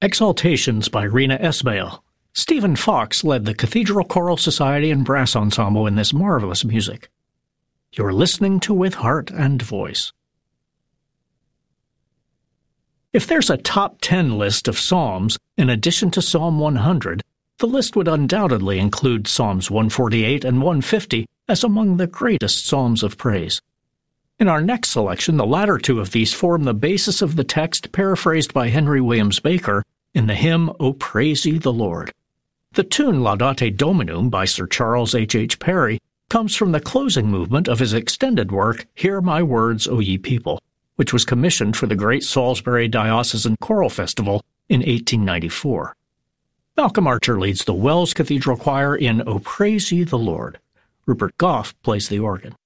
Exaltations by Rena Esmail. Stephen Fox led the Cathedral Choral Society and Brass Ensemble in this marvelous music. You're listening to With Heart and Voice. If there's a top 10 list of psalms in addition to Psalm 100, the list would undoubtedly include Psalms 148 and 150 as among the greatest psalms of praise. In our next selection, the latter two of these form the basis of the text paraphrased by Henry Williams Baker in the hymn, O Praise Ye the Lord. The tune Laudate Dominum by Sir Charles H. Parry comes from the closing movement of his extended work, Hear My Words, O Ye People, which was commissioned for the Great Salisbury Diocesan Choral Festival in 1894. Malcolm Archer leads the Wells Cathedral Choir in O Praise Ye the Lord. Rupert Goff plays the organ.